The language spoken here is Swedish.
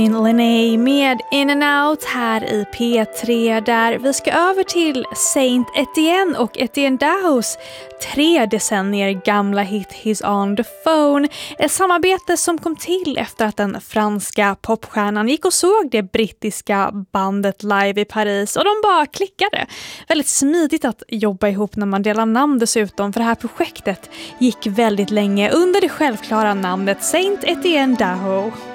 Linné med In and Out här i P3 där vi ska över till Saint Etienne och Etienne Dahos 3 decennier gamla hit He's on the Phone. Ett samarbete som kom till efter att den franska popstjärnan gick och såg det brittiska bandet live i Paris och de bara klickade. Väldigt smidigt att jobba ihop när man delar namn dessutom, för det här projektet gick väldigt länge under det självklara namnet Saint Etienne Daho.